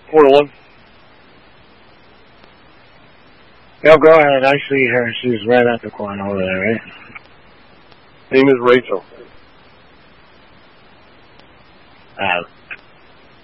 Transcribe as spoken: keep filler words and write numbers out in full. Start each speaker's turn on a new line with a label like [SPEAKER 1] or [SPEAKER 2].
[SPEAKER 1] Four to one.
[SPEAKER 2] No, go ahead. I see her. She's right at the corner over there, right?
[SPEAKER 1] Name is Rachel.
[SPEAKER 2] Uh,